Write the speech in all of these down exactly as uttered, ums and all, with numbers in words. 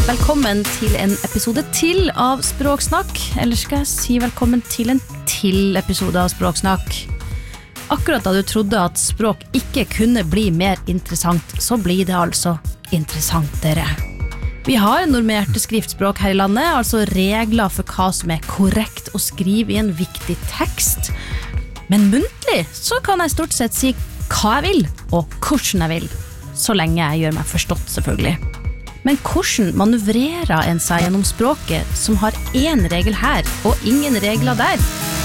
Velkommen til en episode til av Språksnakk, eller skal jeg si velkommen til en til episode av Språksnakk. Akkurat da du trodde at språk ikke kunne bli mer interessant, så blir det altså interessantere. Vi har normerte skriftspråk her i landet, altså regler for hva som er korrekt å skrive i en viktig tekst. Men muntlig så kan jeg stort sett si hva jeg vil, og hvordan jeg vil, så lenge jeg gjør meg forstått selvfølgelig. Men hvordan manøvrerer en seg gjennom språket som har en regel her og ingen regler der?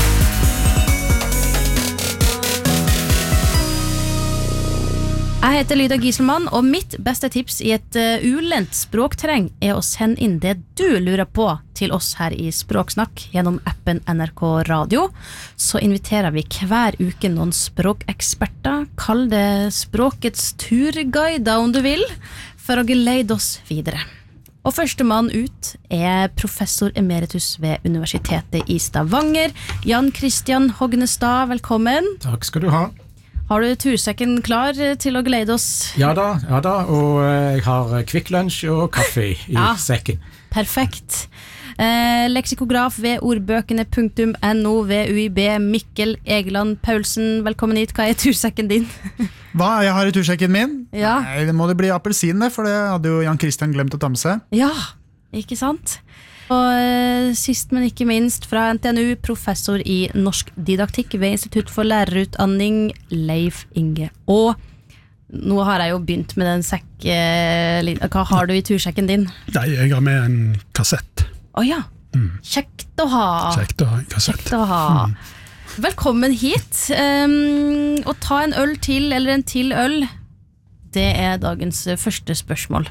Jeg heter Lydia Gieselmann, og mitt beste tips i et uh, ulendt språkterreng er å sende inn det du lurer på til oss her i Språksnakk gjennom appen N R K Radio. Så inviterer vi hver uke noen språkeksperter, kall det språkets turguider om du vil, for å geleide oss videre. Og første mann ut er professor emeritus ved Universitetet i Stavanger, Jan Christian Hognestad, velkommen. Takk skal du ha. Har du tursekken klar til å geleide oss? Ja da, ja da, og jeg har Kvikk Lunsj og kaffe i ja, sekken. Perfekt. Eh, leksikograf ved ordbøkene punktum no ved U I B, Mikkel Egeland Paulsen, velkommen hit. Hva er tursekken din? Hva jeg har i tursekken min? Ja. Nei, det må det bli appelsin, for det hadde jo Jan Christian glemt å ta med seg. Ja, ikke sant? Og eh, sist, men ikke minst, fra N T N U, professor i norsk didaktikk ved Institutt for lærerutdanning, Leif Inge. Og nå har jeg jo begynt med den sekk... Eh, hva har du i tursekken din? Nei, jeg har med en kassett. Åja, oh, mm. Kjekt å ha. Kjekt å ha en kassett. Kjekt å ha. Mm. Velkommen hit. Um, å ta en øl til, eller en til øl, det er dagens første spørsmål.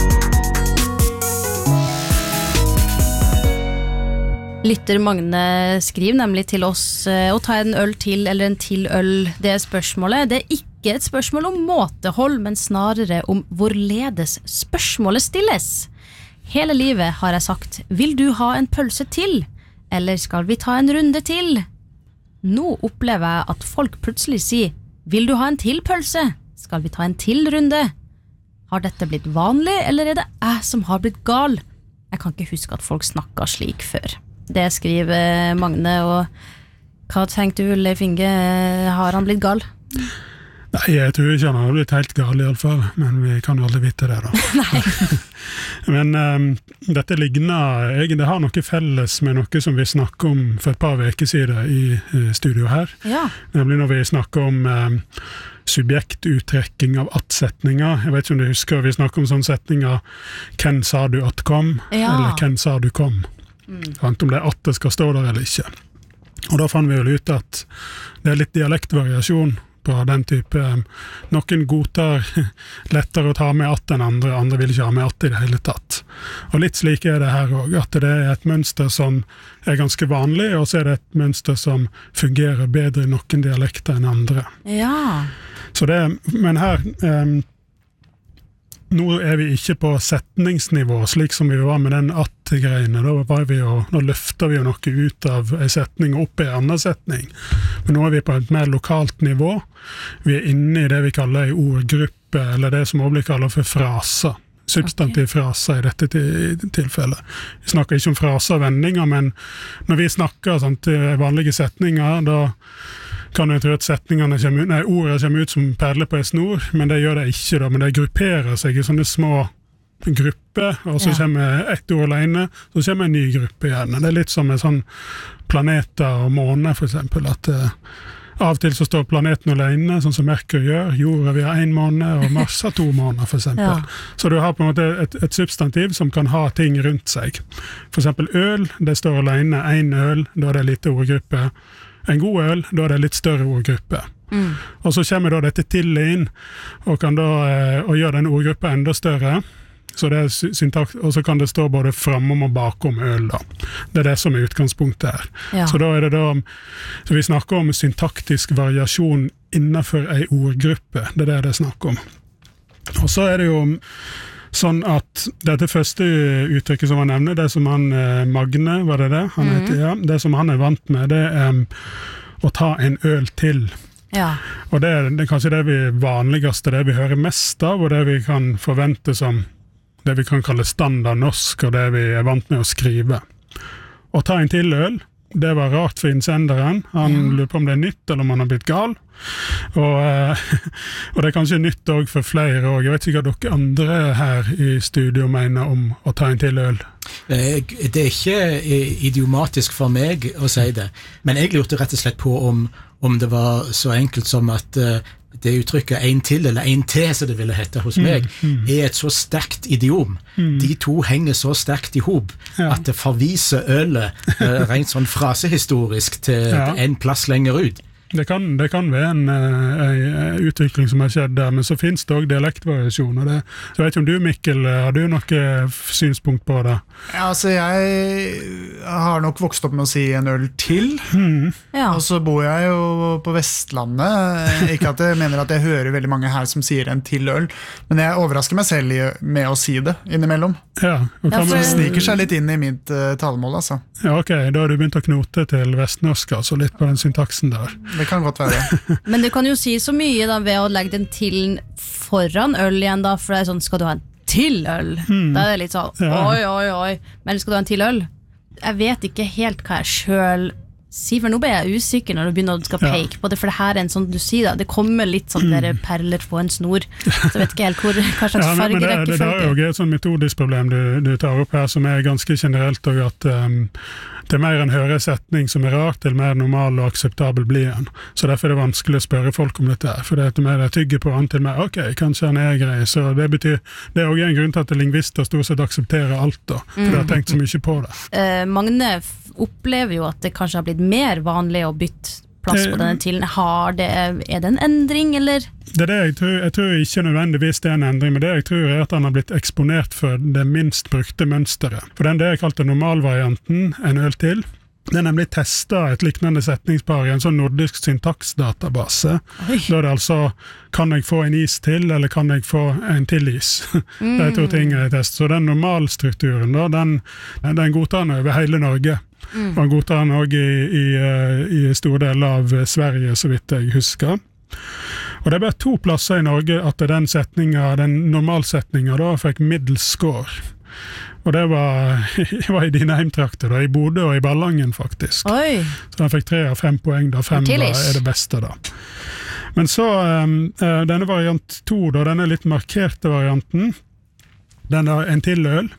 Lytter Magne skriver nemlig til oss å ta en øl til eller en til øl, det er spørsmålet. Det er ikke et spørsmål om måtehold, men snarere om hvorledes spørsmålet stilles. Hele livet har jeg sagt, vil du ha en pølse til? Eller skal vi ta en runde til? Nå opplever jeg at folk plutselig sier, vil du ha en til pølse? Skal vi ta en til runde? Har dette blitt vanlig, eller er det jeg som har blitt gal? Jeg kan ikke huske at folk snakket slik før. Det skriver Magne, og hva tenkte du, Leif Inge? Har han blitt gal? Nei, jeg tror ikke han har blitt helt gal i alle fall, men vi kan jo aldri vite det da. Nei. Men um, dette ligner, egentlig har noe felles med noe som vi snakket om for et par veker siden i uh, studio her. Ja. Nemlig når vi snakker om um, subjektuttrekking av at-setninger. Jeg vet ikke om du husker, vi snakker om sånne setninger, «Hvem sa du at kom?» Ja. Eller «Hvem sa du kom?» Mm. Om det at det skal stå der eller ikke. Og da fant vi jo ut at det er litt dialektvariasjon på den type. Noen godtar lettere å ta med at enn andre, andre vil ikke ha med at i det hele tatt. Og litt slik er det her også, at det er et mønster som er ganske vanlig, og så er det et mønster som fungerer bedre i noen dialekter enn andre. Ja. Så det, men her... Um, Nå er vi ikke på setningsnivå, slik som vi var med den at-greiene. Da, var vi jo, da løfter vi jo noe ut av en setning og opp i en annen setning. Men nå er vi på et mer lokalt nivå. Vi er inne i det vi kaller en ordgruppe, eller det som også blir kallet for fraser. Substantiv fraser i dette tilfellet. Vi snakker ikke om fraser og vendinger, men når vi snakker sånt, vanlige setninger, da kan jeg tro at setningene kommer ut, nei, ordene kommer ut som perler på en snor, men det gjør det ikke da, men det grupperer seg i sånne små grupper, og så ja. Kommer ett ord alene, så kommer en ny gruppe igjen. Det er litt som med sånn planeter og måner for eksempel, at uh, av og til så står planeten alene, sånn som Merkur gjør, jorda vi har en måned, og Mars har to måneder for eksempel. Ja. Så du har på en måte et, et substantiv som kan ha ting rundt seg. For eksempel øl, det står alene, en øl, da er det litt ordgruppe. En god øl, da er det litt større ordgruppe. Mm. Og så kommer da dette til inn, og kan da eh, og gjøre den ordgruppa enda større, så det er syntaks, og så kan det stå både framom og bakom øl da. Det er det som er utgangspunktet her. Ja. Så da er det da, så vi snakker om syntaktisk variasjon innenfor en ordgruppe, det er det det er snakk om. Og så er det jo sånn at dette første uttrykket som han nevner, det som han, eh, Magne, var det det? Han mm. heter, ja, det som han er vant med, det er um, å ta en øl til. Ja. Og det er, det er kanskje det vi vanligste, det vi hører mest av, og det vi kan forvente som det vi kan kalle standard norsk, og det vi er vant med å skrive. Å ta en til øl, det var rart for innsenderen. Han ja. lurer på om det er nytt, eller om han har blitt gal. Og, eh, og det er kanskje nytt også for flere også. Jeg vet ikke hva dere andre her i studio mener om å ta en til øl. Det er ikke idiomatisk for meg å si det, men jeg lurte rett og slett på om, om det var så enkelt som at uh, det uttrykket en til eller en til, som det ville hette hos meg, mm, mm. er et så sterkt idiom. Mm. De to henger så sterkt i hop ja. at det forviser ølet uh, rent sånn frasehistorisk til ja. en plass lenger ut. Det kan, det kan være en, en utvikling som har skjedd der, men så finnes det også dialektvariasjoner. Det, så jeg vet ikke om du, Mikkel, har du noe synspunkt på det? Ja, altså jeg har nok vokst opp med å si en øl til, mm. ja. og så bor jeg jo på Vestlandet. Ikke at jeg mener at jeg hører veldig mange her som sier en til øl, men jeg overrasker meg selv med å si det innimellom. Ja, og ja, for det sniker seg litt inn i mitt uh, talemål, altså. Ja, ok, da har du begynt å knote til vestnorsk, altså litt på den syntaksen der. Det kan godt være. Men du kan jo si så mye da ved å legge den til foran øl igjen da, for det er sånn, skal du ha en til øl? Mm. Da er det litt sånn, ja. oi, oi, oi, men skal du ha en til øl? Jeg vet ikke helt hva jeg selv sier, for nå ble jeg usikker når du begynner å skal peke ja. på det, for det her er en sånn, du sier da, det kommer litt sånn der perler på en snor, så jeg vet ikke helt hvor, hva slags ja, farge det, det, det er jo et sånn metodisk problem du, du tar opp her, som er ganske generelt, og at um, det er mer en høresetning som er rart, til mer normal og akseptabel blir en. Så derfor er det vanskelig å spørre folk om dette her, for det er mer det tygger på han til mer, ok, kanskje han er grei, så det betyr, det er også en grunn til at lingvister stort sett aksepterer alt da, for mm. de har tenkt så mye på det. Uh, Magne opplever jo at det kanskje har blitt mer vanlig å bytte plass på denne til. Har det, er det en endring, eller? Det er det jeg tror, jeg tror ikke nødvendigvis det er en endring, men det jeg tror er at han har blitt eksponert for det minst brukte mønsteret. For den det jeg kalte normalvarianten, en øl til, det er nemlig testet et liknende setningspar i en sånn nordisk syntaksdatabase. Oi. Da er det altså, kan jeg få en is til, eller kan jeg få en til is? Mm. Det er to ting jeg tester. Så den normalstrukturen, da, den, den godtar han over hele Norge. Mm. Og han godtar han også i, i, i store deler av Sverige, så vidt jeg husker. Og det er bare to plasser i Norge at den setningen, den normalsetningen da, fikk middels score. Og det var, var i dine heimtrakter da, i Bodø og i Ballangen faktisk. Oi. Så han fikk tre av fem poeng da, fem da, er det beste da. Men så, um, denne variant to da, denne litt markerte varianten, den er en til øl.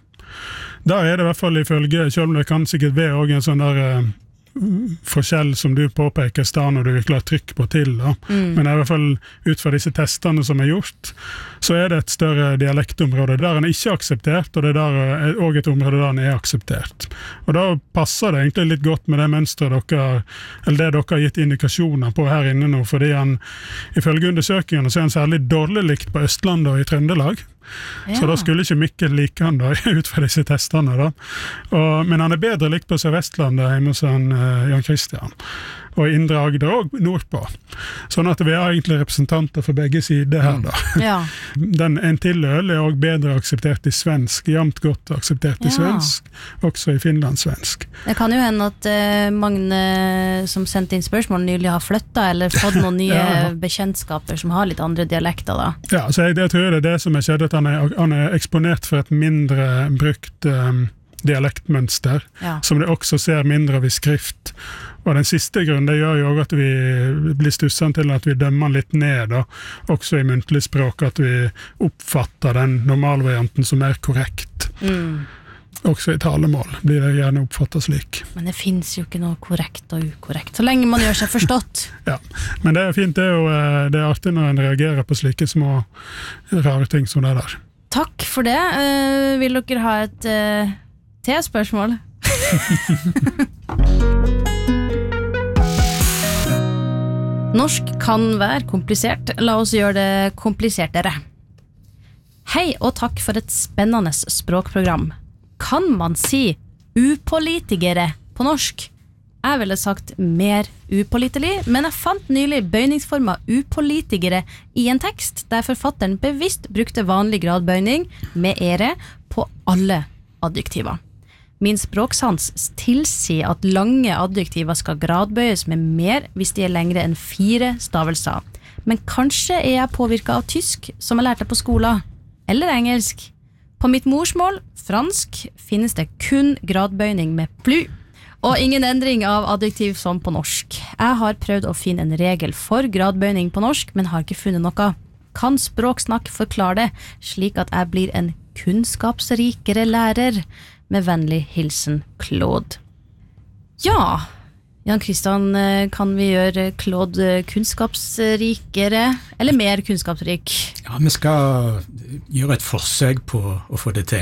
Da er det i hvert fall ifølge, selv om det kan sikkert være også en sånn der uh, forskjell som du påpeker sted når du virkelig har trykk på til da. Mm. Men i hvert fall ut fra disse testene som er gjort, så er det et større dialektområde der han ikke er akseptert, og det er der, også et område der han er akseptert. Og da passer det egentlig litt godt med det mønstret dere, eller det dere har gitt indikasjoner på her inne nå, fordi han, ifølge undersøkingene, så er han særlig dårlig likt på Østlandet og i Trøndelag. Ja. Så da skulle ikke Mikkel like han da, ut fra disse testene da. Og, men han er bedre likt på Sør-Vestlandet hjemme hos han, uh, Jan Christian. Og i Indre Agder og nordpå. Sånn at vi har egentlig representanter for begge sider her da. Ja. Den en til øl er også bedre akseptert i svensk, jamt godt akseptert i ja. svensk, også i finlandssvensk. Det kan jo hende at uh, Magne som sendte inn spørsmål nylig har flyttet, eller fått noen nye ja. bekjentskaper som har litt andre dialekter da. Ja, så jeg, jeg tror det er det som er skjedd, at han er, han er eksponert for et mindre brukt um, dialektmønster, ja. som det også ser mindre av i skrift. Og den siste grunnen, det gjør jo at vi blir stusset til at vi dømmer litt ned, da, også i muntlig språk, at vi oppfatter den normalvarianten som er korrekt. Mm. Også i talemål blir det gjerne oppfattet slik. Men det finnes jo ikke noe korrekt og ukorrekt, så lenge man gjør seg forstått. Ja, men det er fint, det er jo det er artig når en reagerer på slike små rare ting som det der. Takk for det. Uh, vil dere ha et uh, til-spørsmål? Norsk kan være komplisert. La oss gjøre det komplisertere. Hei og takk for et spennende språkprogram. Kan man si upålitligere på norsk? Jeg ville sagt mer upålitelig, men jeg fant nylig bøyningsformer upålitligere i en tekst der forfatteren bevisst brukte vanlig gradbøyning med ere på alle adjektiver. Min språksans tilsier at lange adjektiver skal gradbøyes med mer hvis de er lengre enn fire stavelser. Men kanskje er jeg påvirket av tysk, som jeg lærte på skolen, eller engelsk. På mitt morsmål, fransk, finnes det kun gradbøyning med plu, og ingen endring av adjektiv som på norsk. Jeg har prøvd å finne en regel for gradbøyning på norsk, men har ikke funnet noe. Kan språksnakk forklare det, slik at jeg blir en kunnskapsrikere lærer? Med vennlig hilsen, Claude. Ja, Jan Christian, kan vi gjøre Claude kunnskapsrikere, eller mer kunnskapsrik? Ja, vi skal gjøre et forsøk på å få det til.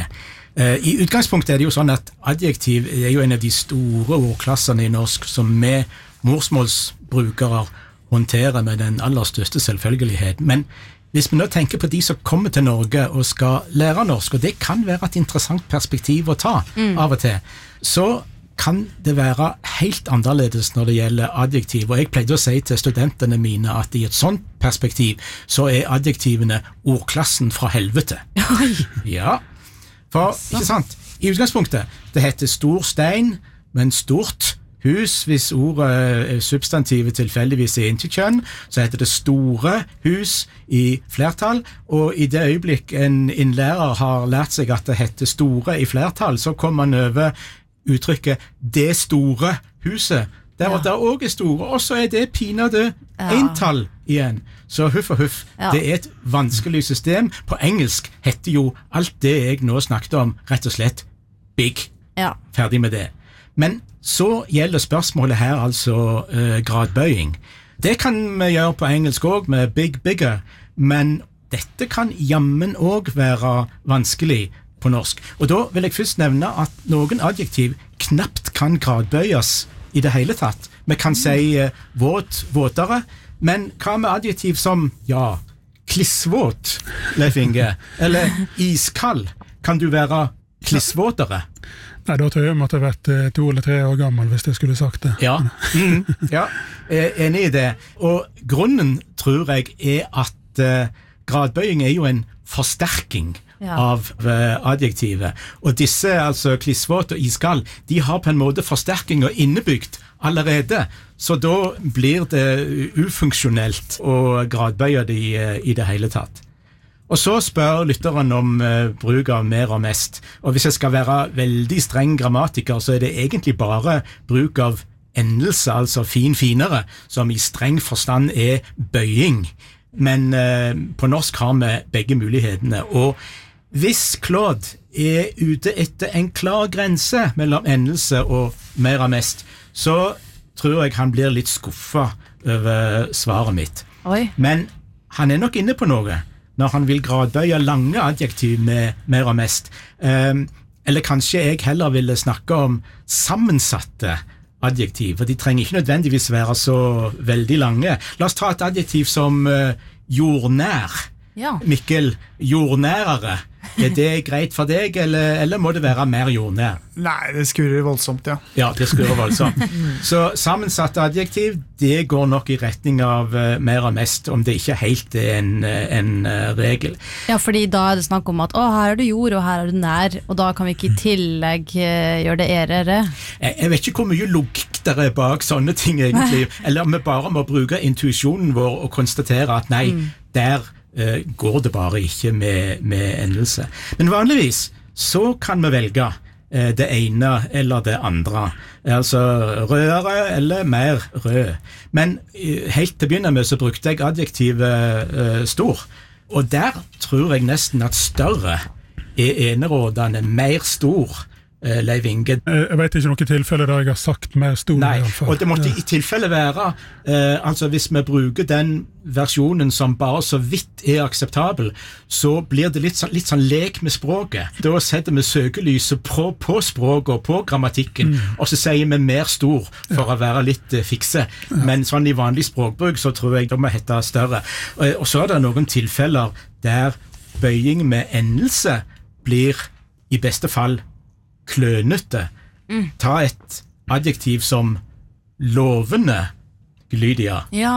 I utgangspunktet er det jo sånn at adjektiv er jo en av de store ordklassene i norsk som vi morsmålsbrukere håndterer med den aller største selvfølgelighet. Men hvis vi nå tenker på de som kommer til Norge og skal lære norsk, og det kan være et interessant perspektiv å ta mm. av og til, så kan det være helt annerledes når det gjelder adjektiv. Og jeg pleide å si til studentene mine at i et sånt perspektiv så er adjektivene ordklassen fra helvete. Oi. Ja, for, ikke sant, i utgangspunktet, det heter stor stein, men stort hus, hvis ordet substantivet tilfeldigvis er interkjønn, så heter det store hus i flertall, og i det øyeblikk en innlærer har lært seg at det heter store i flertall, så kommer man over uttrykket det store huset, der og der også er store, og så er det pinadø ja. entall igjen. Så huff og huff, ja. det er et vanskelig system. På engelsk heter jo alt det jeg nå snakket om rett og slett big. Ja. Ferdig med det. Men så gjelder spørsmålet her altså uh, gradbøying. Det kan vi gjøre på engelsk også med big, bigger, men dette kan jammen også være vanskelig på norsk. Og da vil jeg først nevne at noen adjektiv knapt kan gradbøyes i det hele tatt. Vi kan si uh, våt, våtere, men hva med adjektiv som, ja, klissvåt, Leif Inge, eller iskald? Kan du være klissvåtere? Nei, da tror jeg måtte vært to eller tre år gammel hvis jeg skulle sagt det. Ja, mm, ja, jeg er enig i det. Og grunnen, tror jeg, er at uh, gradbøying er jo en forsterking ja. av uh, adjektivet. Og disse, altså klissvåt og iskald, de har på en måte forsterkinger innebygd allerede, så da blir det ufunksjonelt å gradbøye de uh, i det hele tatt. Og så spør lytteren om uh, bruk av mer og mest. Og hvis jeg skal være veldig streng grammatiker, så er det egentlig bare bruk av endelse, altså fin finere, som i streng forstand er bøying. Men uh, på norsk har vi begge mulighetene. Og hvis Claude er ute etter en klar grense mellom endelse og mer og mest, så tror jeg han blir litt skuffet over svaret mitt. Oi. Men han er nok inne på noe når han vil gradbøye lange adjektiv med mer og mest. Um, eller kanskje jeg heller ville snakke om sammensatte adjektiv, for de trenger ikke nødvendigvis være så veldig lange. La oss ta et adjektiv som uh, jordnær. Ja. Mikkel, jordnærere. Er det greit for deg, eller, eller må det være mer jordnær? Nei, det skurrer voldsomt, ja. Ja, det skurrer voldsomt. Så sammensatte adjektiv, det går nok i retning av uh, mer og mest, om det ikke helt er en, en uh, regel. Ja, fordi da er det snakk om at, å, her er du jord, og her er du nær, og da kan vi ikke i tillegg uh, gjøre det erere. Jeg, jeg vet ikke hvor mye logikk der er bak sånne ting, egentlig. Eller om vi bare må bruke intuisjonen vår og konstatere at nei, mm. der Uh, går det bare ikke med, med endelse. Men vanligvis så kan vi velge uh, det ene eller det andre. Altså rødere eller mer rød. Men uh, helt til å begynne med så brukte jeg adjektivet uh, stor. Og der tror jeg nesten at større er enerådende, mer stor. Leif Inge. Jeg vet ikke noe tilfelle der jeg har sagt mer stor. Nei, i alle fall. Og det måtte i tilfelle være eh, altså hvis vi bruker den versjonen som bare så vidt er akseptabel, så blir det litt, litt sånn lek med språket. Da setter vi søkelyset på, på språket og på grammatikken, mm. og så sier vi mer stor for ja. å være litt eh, fikse. Ja. Men sånn i vanlig språkbruk så tror jeg det må hette større. Og, og så er det noen tilfeller der bøying med endelse blir i beste fall klønete. Mm. Ta et adjektiv som lovende, Lydia. Ja.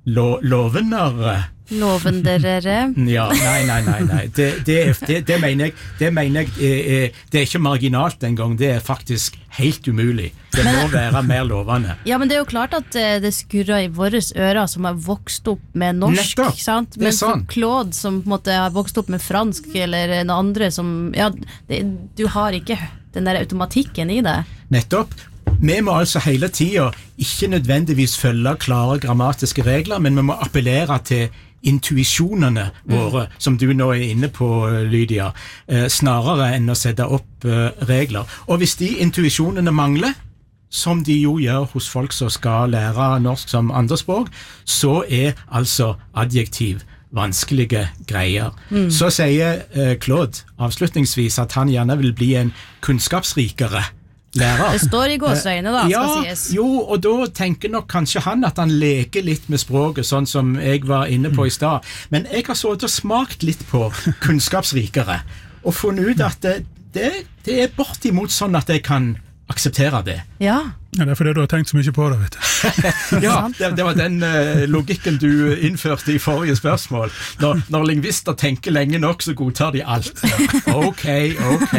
lo, lovenere. Lovendere. Ja, nei, nei, nei, nei. Det, det, det, det mener jeg, det, mener jeg er, det er ikke marginalt engang, det er faktisk helt umulig. Det må være mer lovende. Ja, men det er jo klart at det skurrer i våre ører som har vokst opp med norsk, Nettopp. ikke sant? Det er Men for sant. Claude som på en måte har vokst opp med fransk, eller en andre som, ja, det, du har ikke den der automatikken i det. Nettopp. Vi må altså hele tiden ikke nødvendigvis følge klare grammatiske regler, men vi må appellere til intuisjonene våre, mm. som du nå er inne på, Lydia, eh, snarere enn å sette opp eh, regler. Og hvis de intuisjonene mangler, som de jo gjør hos folk som skal lære norsk som andrespråk, så er altså adjektiv vanskelige greier. Mm. Så sier eh, Claude avslutningsvis at han gjerne vil bli en kunnskapsrikere lærer. Det står i gåsøyne da, ja, skal sies. Jo, og da tenker nok kanskje han at han leker litt med språket, sånn som jeg var inne på i stad. Men jeg har så smakt litt på kunnskapsrikere, og funnet ut at det, det, det er bortimot sånn at jeg kan akseptere det. Ja. Ja, det er fordi du har tenkt så mye på det, vet du. Ja, det, det var den uh, logikken du innførte i forrige spørsmål. Når, når lingvister tenker lenge nok, så godtar de alt. Ok, ok.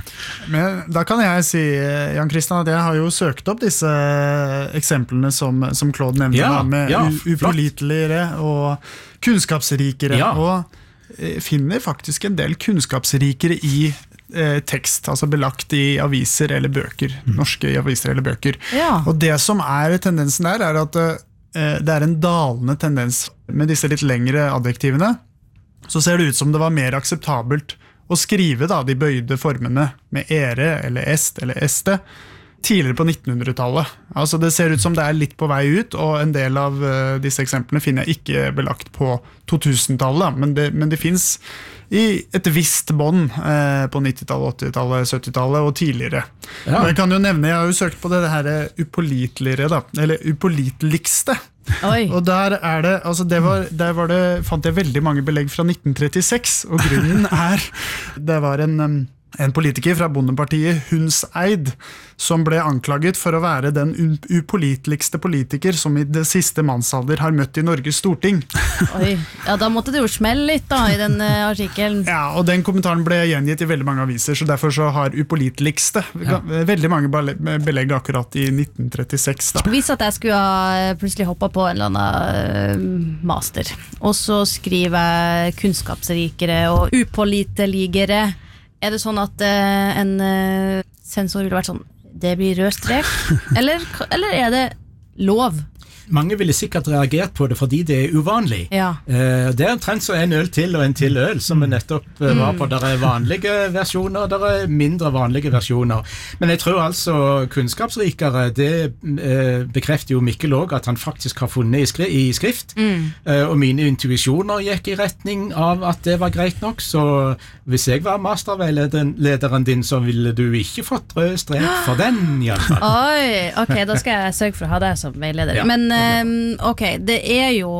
Men da kan jeg si, Jan Christian, at jeg har jo søkt opp disse eksemplene som, som Claude nevnte, Ja, da, med ja, u- upåliteligere og kunnskapsrikere, Ja. og eh, finner faktisk en del kunnskapsrikere i eh, tekst, altså belagt i aviser eller bøker, norske aviser eller bøker. Ja. Og det som er tendensen der, er at eh, det er en dalende tendens med disse litt lengre adjektivene. Så ser det ut som det var mer akseptabelt å skrive da, de bøyde formene med ere eller est eller este tidligere på nittenhundretallet. Altså det ser ut som det er litt på vei ut, og en del av uh, disse eksemplene finner jeg ikke belagt på totusentallet, men det, men det finnes i et visst bånd eh, på nittitallet, åttitallet, syttitallet og tidligere. Ja. Og jeg kan jo nevne, jeg har jo søkt på det her upåliteligere, da, eller upåliteligste. Oi. Og der er det, altså det var, der var det, fant jeg veldig mange belegg fra nitten trettiseks, og grunnen er, det var en, um, en politiker fra bondepartiet Hundseid, som ble anklaget for å være den upåliteligste politiker som i det siste mannsalder har møtt i Norges storting. Oi. Ja, da måtte det jo smelle litt da, i den uh, artikkelen. Ja, og den kommentaren ble gjengitt i veldig mange aviser, så derfor så har upåliteligste Ja. veldig mange bele- belegg akkurat i nitten trettiseks da. Hvis at jeg skulle ha plutselig hoppet på en eller annen uh, master, og så skriver jeg kunnskapsrikere og upåliteligere, er det sånn at uh, en uh, sensor ville vært sånn, det blir rød strek? Eller, eller er det lov? Mange ville sikkert reagert på det fordi det er uvanlig. Ja. Eh, det er omtrent så en øl til og en til øl, som vi nettopp eh, var på. Der er vanlige versjoner, der er mindre vanlige versjoner. Men jeg tror altså kunnskapsrikere, det eh, bekrefter jo Mikkel også, at han faktisk har funnet i, skri i skrift. Mm. Eh, og mine intuisjoner gikk i retning av at det var greit nok, så hvis jeg var masterveilederen din, så ville du ikke fått rød strek for den, i alle fall. Oi, ok, da skal jeg sørge for å ha deg som veileder. Ja. Men um, ok, det er jo,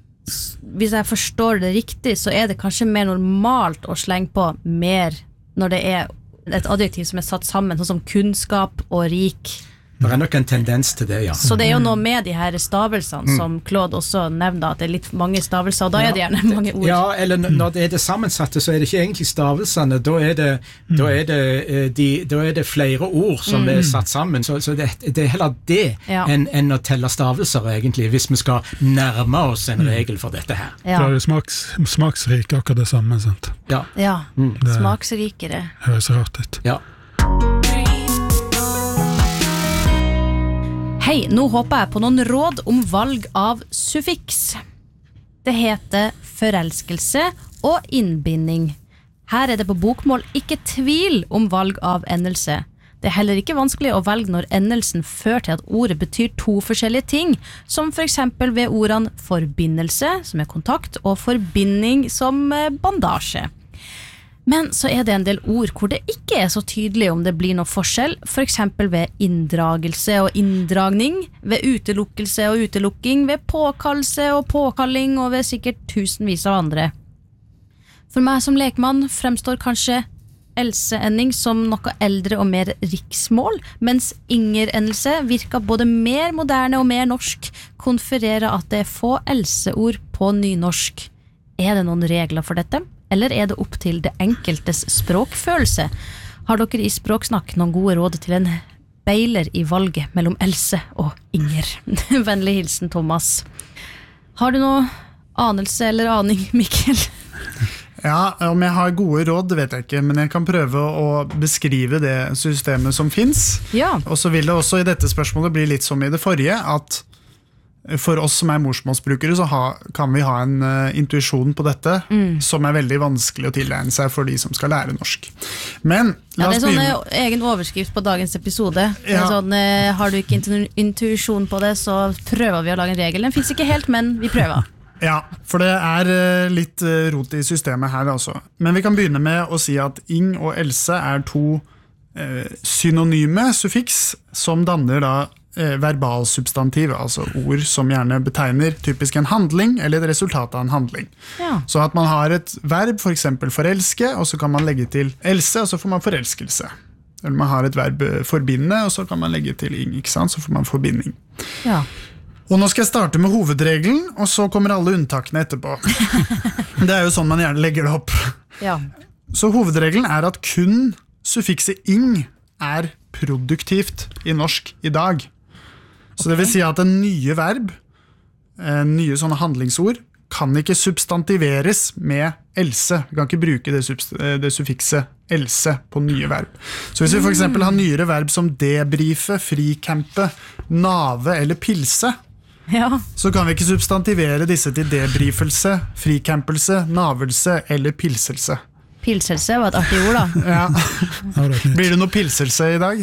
hvis jeg forstår det riktig, så er det kanskje mer normalt å slenge på mer når det er et adjektiv som er satt sammen, sånn som kunnskap og rik. Det er nok en tendens til det, ja. Så det er jo noe med de her stavelsene, mm. som Claude også nevner, at det er litt mange stavelser, og da ja, er det gjerne mange ord. Ja, eller når det er det sammensatte, så er det ikke egentlig stavelsene, da er det, mm. da er det, de, da er det flere ord som mm. er satt sammen, så, så det, det er heller det ja. enn, enn å telle stavelser egentlig, hvis vi skal nærme oss en regel for dette her. Ja. Det er jo smaks, smaksrik akkurat det samme, sant? Ja. Ja, mm. smaksrikere. Det høres rart ut. Ja. Hei, nå håper jeg på noen råd om valg av suffiks. Det heter forelskelse og innbinding. Her er det på bokmål ikke tvil om valg av endelse. Det er heller ikke vanskelig å velge når endelsen fører til at ordet betyr to forskjellige ting, som for eksempel ved ordene forbindelse, som er kontakt, og forbinding, som bandasje. Men så er det en del ord hvor det ikke er så tydelig om det blir noe forskjell, for eksempel ved inndragelse og inndragning, ved utelukkelse og utelukking, ved påkallelse og påkalling, og ved sikkert tusenvis av andre. For meg som lekmann fremstår kanskje Else-ending som noe eldre og mer riksmål, mens Inger-endelse virker både mer moderne og mer norsk, konfererer at det er få Else-ord på nynorsk. Er det noen regler for dette, eller er det opp til det enkeltes språkfølelse? Har dere i Språksnakk noen gode råd til en beiler i valget mellom Else og Inger? Vennlig hilsen, Thomas. Har du noe anelse eller aning, Mikkel? Ja, om jeg har gode råd, det vet jeg ikke, men jeg kan prøve å beskrive det systemet som finnes. Ja. Og så vil det også i dette spørsmålet bli litt som i det forrige, at for oss som er morsmålsbrukere, så ha, kan vi ha en uh, intuisjon på dette, mm. som er veldig vanskelig å tilegne seg for de som skal lære norsk. Men, la oss begynne. Ja, det er sånn uh, egen overskrift på dagens episode. Ja. Det er sånn, uh, har du ikke intuisjon på det, så prøver vi å lage en regel. Den finnes ikke helt, men vi prøver. Ja, for det er litt rot i systemet her altså. Men vi kan begynne med å si at Ing og Else er to eh, synonyme suffiks som danner da eh, verbalsubstantiv, altså ord som gjerne betegner typisk en handling eller et resultat av en handling. Ja. Så at man har et verb, for eksempel forelske, og så kan man legge til Else, og så får man forelskelse. Eller man har et verb forbinde, og så kan man legge til Ing, ikke sant? Så får man forbinding. Ja. Og nå skal jeg starte med hovedregelen, og så kommer alle unntakene etterpå. Det er jo sånn man gjerne legger det opp. Ja. Så hovedregelen er at kun suffikset ing er produktivt i norsk i dag. Så okay. Det vil si at en nye verb, en nye sånne handlingsord, kan ikke substantiveres med else. Vi kan ikke bruke det, det suffikset else på nye verb. Så hvis vi for eksempel har nyere verb som debrife, fricampe, nave eller pilse, ja. Så kan vi ikke substantivere disse til debrifelse, fricampelse, navelse eller pilselse. Pilselse var et artig ord da. Ja. Blir det noe pilselse i dag?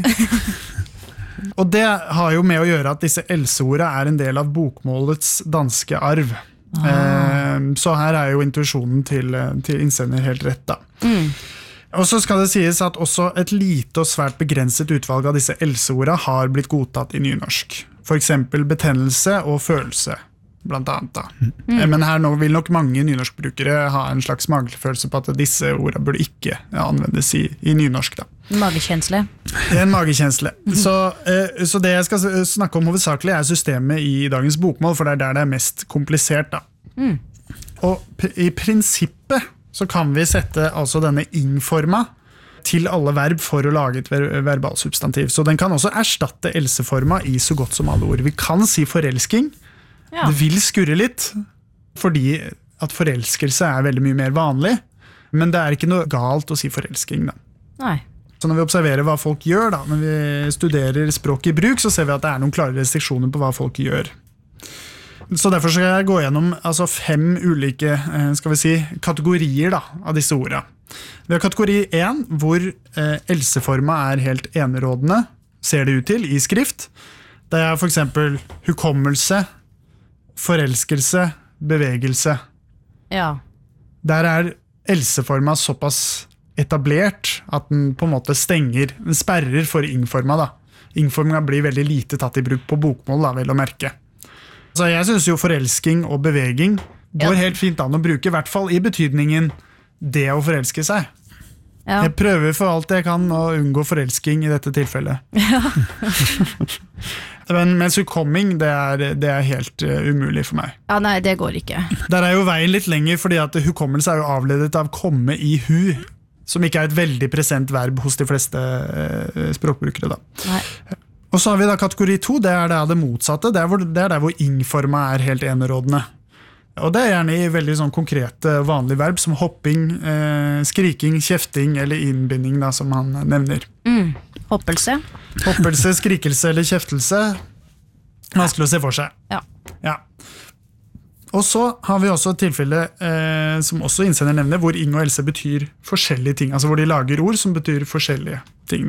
Og det har jo med å gjøre at disse else-ordene er en del av bokmålets danske arv. Ah. Så her er jo intuisjonen til, til innsender helt rett da. Mm. Og så skal det sies at også et lite og svært begrenset utvalg av disse else-ordene har blitt godtatt i nynorsk. For eksempel betennelse og følelse, blant annet da. Mm. Men her nå vil nok mange nynorskbrukere ha en slags magefølelse på at disse ordene burde ikke anvendes i, i nynorsk da. Magekjensle. En magekjensle. Mm. Så, eh, så det jeg skal snakke om hovedsakelig er systemet i dagens bokmål, for det er der det er mest komplisert da. Mm. Og i prinsippet så kan vi sette altså denne ing-forma til alle verb for å lage et ver verbalsubstantiv. Så den kan også erstatte else-forma i så godt som alle ord. Vi kan si forelsking. Ja. Det vil skurre litt, fordi at forelskelse er veldig mye mer vanlig, men det er ikke noe galt å si forelsking da. Nei. Så når vi observerer hva folk gjør da, når vi studerer språk i bruk, så ser vi at det er noen klare restriksjoner på hva folk gjør. Så derfor skal jeg gå gjennom altså fem ulike skal vi si, kategorier da, av disse ordene. Vi har kategori én, hvor eh, else-forma er helt enerådende, ser det ut til, i skrift. Det er for eksempel hukommelse, forelskelse, bevegelse. Ja. Der er else-forma såpass etablert at den på en måte stenger, den sperrer for ing-forma da. Ing-forma blir veldig lite tatt i bruk på bokmål da, vel å merke. Så jeg synes jo forelsking og beveging går ja. Helt fint an å bruke, i hvert fall i betydningen det å forelske seg. Ja. Jeg prøver for alt jeg kan å unngå forelsking i dette tilfellet. Ja. Men mens hukomming, det er, det er helt uh, umulig for meg. Ja, nei, det går ikke. Der er jo veien litt lenger, fordi at hukommelse er jo avledet av komme i hu, som ikke er et veldig present verb hos de fleste uh, språkbrukere da. Nei. Og så har vi da kategori to, det er det motsatte, det er, hvor, det er der hvor ing-forma er helt enerådende. Og det er gjerne i veldig sånn konkrete vanlige verb som hopping, eh, skriking, kjefting eller innbinding da, som han nevner. Mm. Hoppelse. Hoppelse, skrikelse eller kjeftelse. Vanskelig å se for seg. Ja. Ja. Og så har vi også et tilfelle eh, som også innsender nevner, hvor ing og else betyr forskjellige ting, altså hvor de lager ord som betyr forskjellige ting.